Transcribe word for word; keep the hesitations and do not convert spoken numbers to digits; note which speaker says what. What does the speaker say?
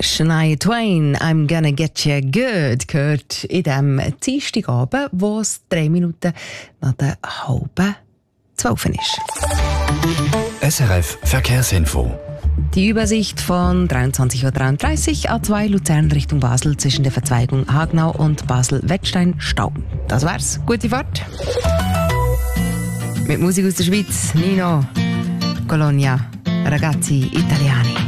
Speaker 1: Shania Twain, I'm gonna get you good, gehört in diesem Dienstagabend, wo es drei Minuten nach der halben zwölf ist.
Speaker 2: S R F Verkehrsinfo.
Speaker 1: Die Übersicht von dreiundzwanzig Uhr dreiunddreißig, A zwei Luzern Richtung Basel zwischen der Verzweigung Hagenau und Basel-Wettstein Stau. Das war's. Gute Fahrt. Mit Musik aus der Schweiz, Nino, Colonia, Ragazzi Italiani.